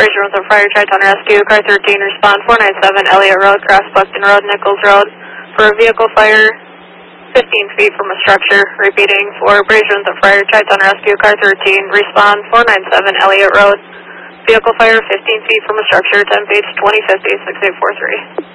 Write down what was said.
Fraser with a fire, Tri-Town Rescue. Car 13, respond 497 Elliott Road, cross Buckton Road, Nichols Road, for a vehicle fire 15 feet from a structure. Repeating, for Fraser with a fire, Tri-Town Rescue. Car 13, respond 497 Elliott Road, vehicle fire 15 feet from a structure, 10 feet 2050 6843.